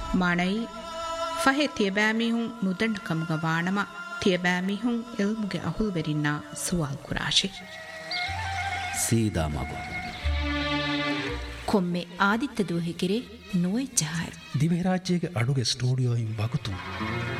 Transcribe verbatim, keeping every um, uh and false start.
ಮಾಣೈ ಫಹೆ ತಿಯಬಾಮಿಹುಂ ನುದಂಡಕಮುಗ ವಾಣಮ ತಿಯಬಾಮಿಹುಂ ಇಲ್ಮುಗೆ ಅಹುಲ್ವೆರಿನ್ನ ಸುವಾಲ್ ಕುರಾಶಿ ಸೀದಾ ಮಗು ಕೊಮ್ಮೆ ಆದಿತ್ಯ ದೂಹಿಕಿರೆ ನುವೆ ಜಹಾಯ್ ದಿವೆ ರಾಜ್ಯಗೆ ಅಡುಗೆ ಸ್ಟುಡಿಯೋ ಇಂ ಬಗುತು